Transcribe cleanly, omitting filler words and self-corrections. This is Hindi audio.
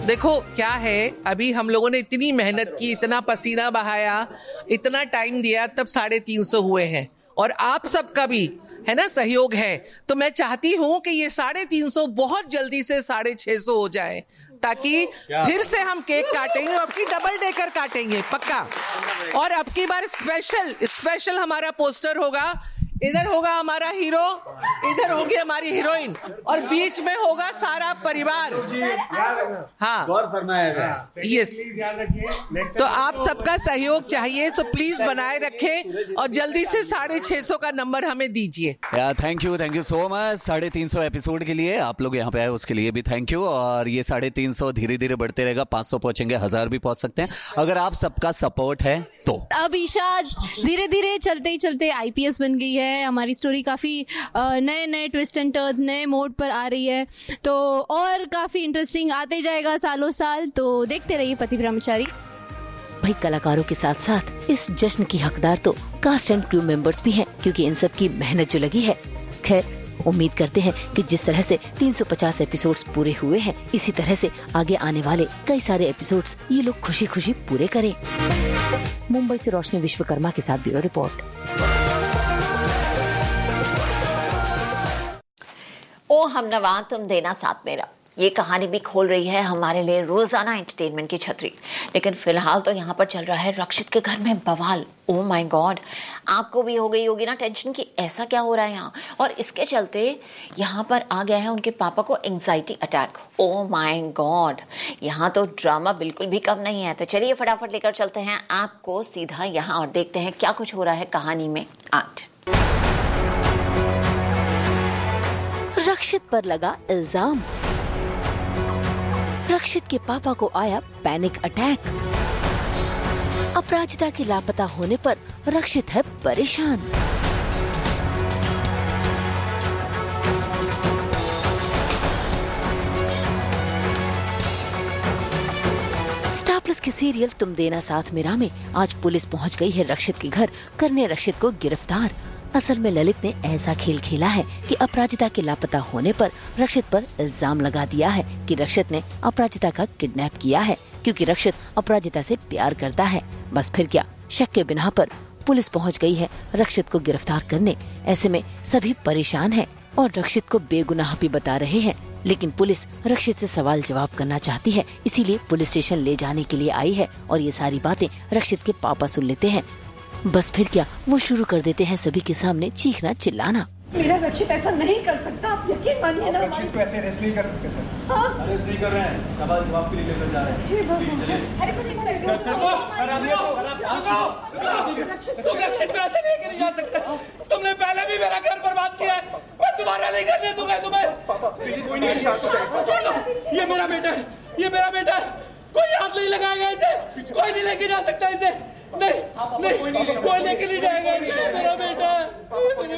देखो क्या है, अभी हम लोगों ने इतनी मेहनत की, इतना पसीना बहाया, इतना टाइम दिया, तब 350 हुए हैं। और आप सबका भी है ना सहयोग है, तो मैं चाहती हूं कि ये 350 बहुत जल्दी से 650 हो जाए, ताकि फिर से हम केक काटेंगे, अब की डबल डेकर काटेंगे पक्का। और अब की बार स्पेशल हमारा पोस्टर होगा, इधर होगा हमारा हीरो, इधर होगी हमारी हीरोइन, और बीच में होगा सारा परिवार। हाँ, गौर फरमाया। यस, तो आप सबका सहयोग चाहिए, तो प्लीज बनाए रखें और जल्दी से 650 का नंबर हमें दीजिए। Thank you so much. 350 episode के लिए आप लोग यहाँ पे आए, उसके लिए भी थैंक यू। और ये 350 धीरे धीरे बढ़ते रहेगा, 500 पहुंचेंगे, 1000 भी पहुंच सकते हैं अगर आप सबका सपोर्ट है तो। अब ईशा धीरे धीरे चलते ही चलते IPS बन गई है। हमारी स्टोरी काफी नए नए ट्विस्ट एंड टर्न्स, नए मोड पर आ रही है, तो और काफी इंटरेस्टिंग आते जाएगा सालों साल। तो देखते रहिए पति ब्रह्मचारी। भाई कलाकारों के साथ साथ इस जश्न की हकदार तो कास्ट एंड क्रू मेंबर्स भी हैं, क्योंकि इन सब की मेहनत जो लगी है। खैर, उम्मीद करते हैं कि जिस तरह से 350 एपिसोड्स पूरे हुए हैं, इसी तरह से आगे आने वाले कई सारे एपिसोड्स ये लोग खुशी खुशी पूरे करें। मुंबई से रोशनी विश्वकर्मा के साथ ब्यूरो रिपोर्ट। ओ हमनवा तुम देना साथ मेरा, ये कहानी भी खोल रही है हमारे लिए रोजाना एंटरटेनमेंट की छतरी। लेकिन फिलहाल तो यहाँ पर चल रहा है रक्षित के घर में बवाल। ओ माय गॉड, आपको भी हो गई होगी ना टेंशन कि ऐसा क्या हो रहा है यहाँ, और इसके चलते यहाँ पर आ गया है उनके पापा को anxiety attack. Oh my God, यहाँ तो ड्रामा बिल्कुल भी कम नहीं है। तो चलिए फटाफट लेकर चलते हैं आपको सीधा यहाँ और देखते हैं क्या कुछ हो रहा है कहानी में आज। रक्षित पर लगा इल्जाम। रक्षित के पापा को आया पैनिक अटैक। अपराजिता के लापता होने पर रक्षित है परेशान। स्टार प्लस के सीरियल तुम देना साथ मेरा में आज पुलिस पहुंच गई है रक्षित के घर करने रक्षित को गिरफ्तार। असल में ललित ने ऐसा खेल खेला है कि अपराजिता के लापता होने पर रक्षित पर इल्जाम लगा दिया है कि रक्षित ने अपराजिता का किडनैप किया है, क्योंकि रक्षित अपराजिता से प्यार करता है। बस फिर क्या, शक के बिना पर पुलिस पहुंच गई है रक्षित को गिरफ्तार करने। ऐसे में सभी परेशान हैं और रक्षित को बेगुनाह भी बता रहे हैं, लेकिन पुलिस रक्षित से सवाल जवाब करना चाहती है, इसीलिए पुलिस स्टेशन ले जाने के लिए आई है। और ये सारी बातें रक्षित के पापा सुन लेते हैं। बस फिर क्या, वो शुरू कर देते हैं सभी के सामने चीखना चिल्लाना। मेरा रक्षित ऐसा नहीं कर सकता, आप यकीन मानिए ना। रक्षित को ऐसे अरेस्ट नहीं कर सकते सर। हाँ? अरेस्ट नहीं कर रहे हैं, सवाल जवाब के लिए लेकर जा रहे हैं। तुम रक्षित को ऐसे लेकर नहीं जा सकते। तुमने पहले भी मेरा घर बर्बाद किया है, मैं दोबारा नहीं करने दूंगा तुम्हें। ये मेरा बेटा है, ये मेरा बेटा है, कोई हाथ नहीं लगाएगा इसे, कोई नहीं लेके जा सकता इसे। नहीं, कोई लेके नहीं जाएगा, मेरा बेटा।